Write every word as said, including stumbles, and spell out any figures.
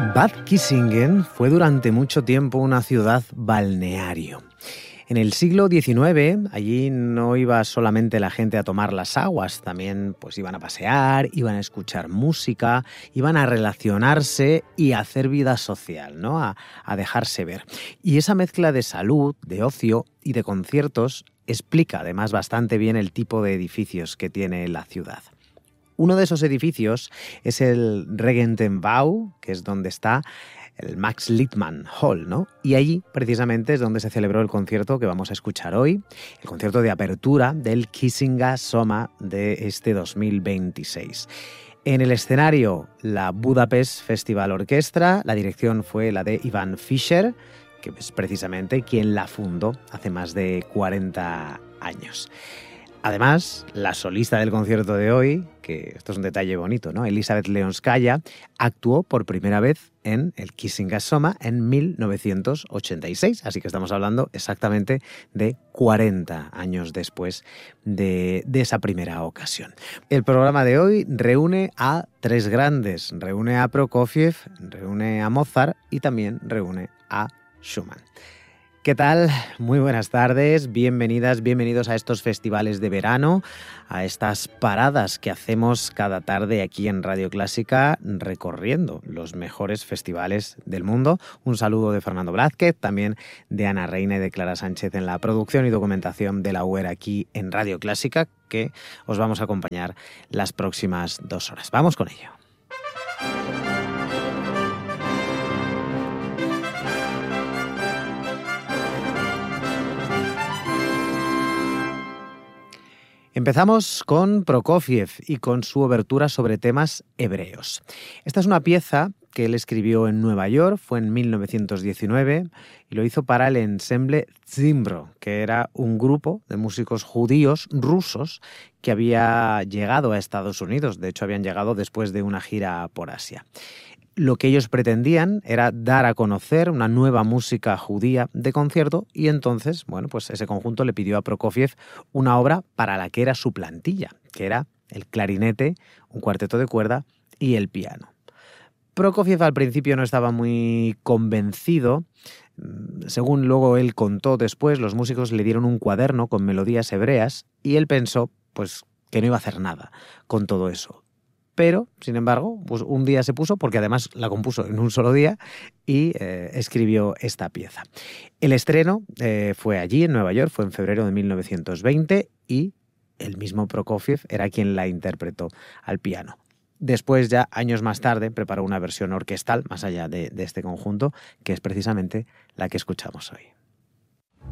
Bad Kissingen fue durante mucho tiempo una ciudad balneario. En el siglo diecinueve, allí no iba solamente la gente a tomar las aguas, también pues iban a pasear, iban a escuchar música, iban a relacionarse y a hacer vida social, ¿no? A, a dejarse ver. Y esa mezcla de salud, de ocio y de conciertos explica además bastante bien el tipo de edificios que tiene la ciudad. Uno de esos edificios es el Regentenbau, que es donde está el Max Littmann Hall, ¿no? Y allí, precisamente, es donde se celebró el concierto que vamos a escuchar hoy, el concierto de apertura del Kissinger Sommer de este dos mil veintiséis. En el escenario, la Budapest Festival Orchestra, la dirección fue la de Ivan Fischer, que es precisamente quien la fundó hace más de cuarenta años. Además, la solista del concierto de hoy, que esto es un detalle bonito, ¿no? Elizabeth Leonskaya, actuó por primera vez en el Kissinger Sommer en mil novecientos ochenta y seis, así que estamos hablando exactamente de cuarenta años después de, de esa primera ocasión. El programa de hoy reúne a tres grandes, reúne a Prokofiev, reúne a Mozart y también reúne a Schumann. ¿Qué tal? Muy buenas tardes, bienvenidas, bienvenidos a estos festivales de verano, a estas paradas que hacemos cada tarde aquí en Radio Clásica recorriendo los mejores festivales del mundo. Un saludo de Fernando Blázquez, también de Ana Reina y de Clara Sánchez en la producción y documentación de la U E R aquí en Radio Clásica, que os vamos a acompañar las próximas dos horas. Vamos con ello. Empezamos con Prokofiev y con su obertura sobre temas hebreos. Esta es una pieza que él escribió en Nueva York, fue en mil novecientos diecinueve, y lo hizo para el ensemble Zimbro, que era un grupo de músicos judíos rusos que había llegado a Estados Unidos. De hecho, habían llegado después de una gira por Asia. Lo que ellos pretendían era dar a conocer una nueva música judía de concierto y entonces, bueno, pues ese conjunto le pidió a Prokofiev una obra para la que era su plantilla, que era el clarinete, un cuarteto de cuerda y el piano. Prokofiev al principio no estaba muy convencido. Según luego él contó después, los músicos le dieron un cuaderno con melodías hebreas y él pensó, pues, que no iba a hacer nada con todo eso. Pero, sin embargo, pues un día se puso, porque además la compuso en un solo día, y eh, escribió esta pieza. El estreno eh, fue allí, en Nueva York, fue en febrero de mil novecientos veinte, y el mismo Prokofiev era quien la interpretó al piano. Después, ya años más tarde, preparó una versión orquestal, más allá de, de este conjunto, que es precisamente la que escuchamos hoy.